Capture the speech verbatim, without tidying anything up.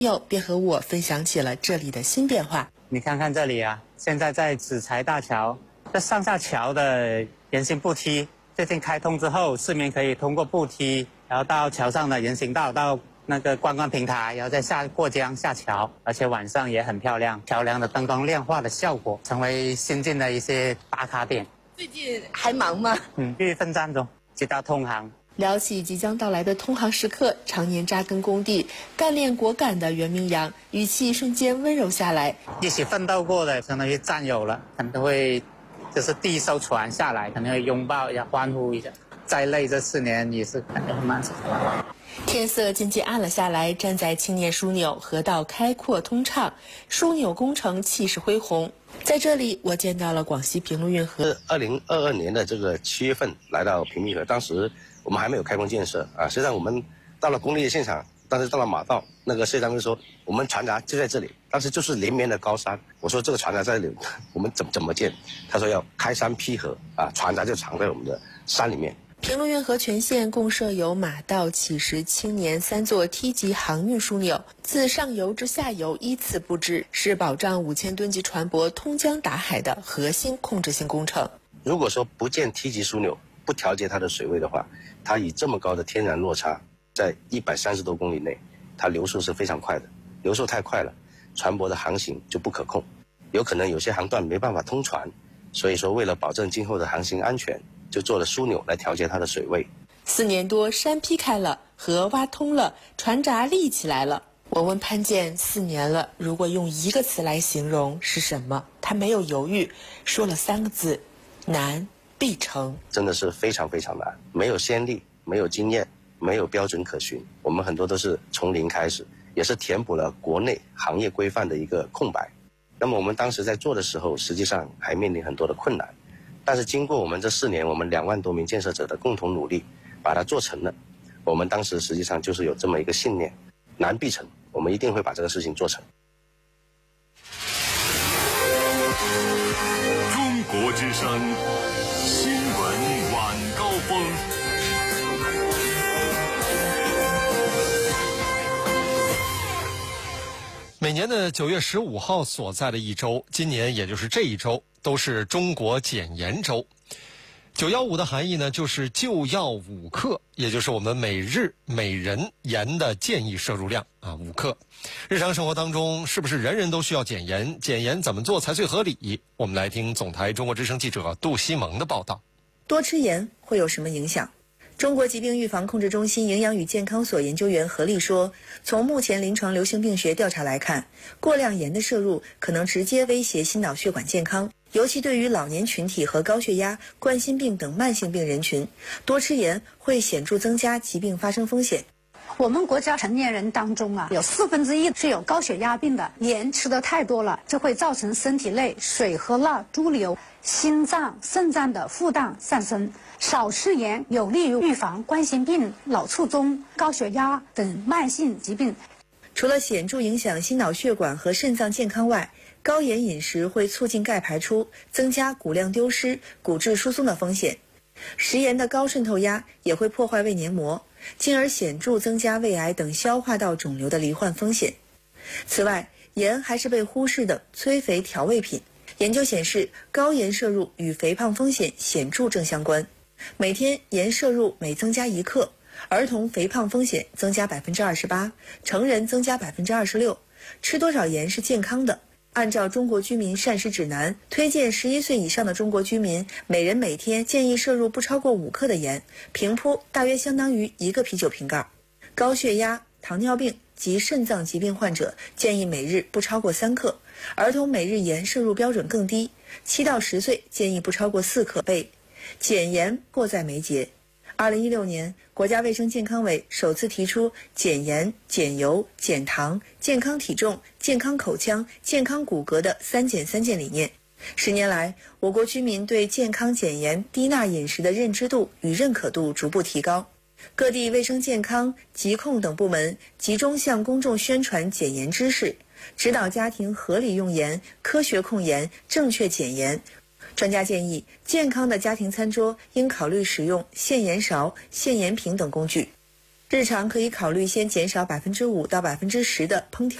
友便和我分享起了这里的新变化。 你看看这里啊，现在在子材大桥，这上下桥的人行步梯最近开通之后，市民可以通过步梯，然后到桥上的人行道，到那个观光平台，然后再下过江下桥，而且晚上也很漂亮，桥梁的灯光亮化的效果成为新进的一些打卡点。 最近还忙吗？ 嗯，日益奋战中，直到通航。 聊起即将到来的通航时刻，常年扎根工地、干练果敢的袁明阳语气瞬间温柔下来。 一起奋斗过的，相当于战友了，可能都会就是第一艘船下来，可能会拥抱一下、欢呼一下。再累这四年也是感觉很满足。 天色渐渐暗了下来，站在青年枢纽，河道开阔通畅，枢纽工程气势恢宏。在这里，我见到了广西平陆运河。 二零二二年的这个七月份来到平陆运河，当时我们还没有开工建设啊。实际上我们到了工地的现场，当时到了马道，那个设计单位说我们船闸就在这里，当时就是连绵的高山。我说这个船闸在这里，我们怎么怎么建？他说要开山劈河啊，船闸就藏在我们的山里面。 平陆运河全线共设有马道、乞石、青年三座梯级航运枢纽，自上游至下游依次布置，是保障五千吨级船舶通江达海的核心控制性工程。 如果说不建梯级枢纽，不调节它的水位的话，它以这么高的天然落差，在一百三十多公里内，它流速是非常快的，流速太快了，船舶的航行就不可控，有可能有些航段没办法通船，所以说为了保证今后的航行安全，就做了枢纽来调节它的水位。 四年多，山劈开了，河挖通了，船闸立起来了。我问潘建，四年了，如果用一个词来形容是什么？他没有犹豫，说了三个字：难必成。 真的是非常非常难，没有先例，没有经验，没有标准可循，我们很多都是从零开始，也是填补了国内行业规范的一个空白。那么我们当时在做的时候，实际上还面临很多的困难。但是经过我们这四年，我们两万多名建设者的共同努力，把它做成了。我们当时实际上就是有这么一个信念，难必成，我们一定会把这个事情做成。 中国之声新闻晚高峰。 每年的九月十五号所在的一周，今年也就是这一周，都是中国减盐周。九一五的含义呢，就是就要五克，也就是我们每日每人盐的建议摄入量啊，五克。日常生活当中，是不是人人都需要减盐？减盐怎么做才最合理？我们来听总台中国之声记者杜西蒙的报道。 多吃盐会有什么影响？中国疾病预防控制中心营养与健康所研究员何丽说，从目前临床流行病学调查来看，过量盐的摄入可能直接威胁心脑血管健康，尤其对于老年群体和高血压、冠心病等慢性病人群，多吃盐会显著增加疾病发生风险。 我们国家成年人当中啊，有四分之一是有高血压病的，盐吃得太多了，就会造成身体内水和钠潴留，心脏、肾脏的负担上升。少吃盐有利于预防冠心病、脑卒中、高血压等慢性疾病。 除了显著影响心脑血管和肾脏健康外，高盐饮食会促进钙排出，增加骨量丢失、骨质疏松的风险。食盐的高渗透压也会破坏胃黏膜，进而显著增加胃癌等消化道肿瘤的罹患风险。此外，盐还是被忽视的催肥调味品。研究显示，高盐摄入与肥胖风险显著正相关。每天盐摄入每增加一克，儿童肥胖风险增加百分之二十八，成人增加百分之二十六。吃多少盐是健康的？按照中国居民膳食指南，推荐十一岁以上的中国居民每人每天建议摄入不超过五克的盐，平铺大约相当于一个啤酒瓶盖。高血压、糖尿病及肾脏疾病患者建议每日不超过三克，儿童每日盐摄入标准更低，七到十岁建议不超过四克贝。减盐迫在眉睫。二零一六年，国家卫生健康委首次提出减盐、减油、减糖、健康体重、健康口腔、健康骨骼的三减三健理念。十年来，我国居民对健康减盐、低钠饮食的认知度与认可度逐步提高。各地卫生健康、疾控等部门集中向公众宣传减盐知识，指导家庭合理用盐、科学控盐、正确减盐。专家建议，健康的家庭餐桌应考虑使用限盐勺、限盐瓶等工具。 日常可以考虑先减少百分之五到百分之十的烹调。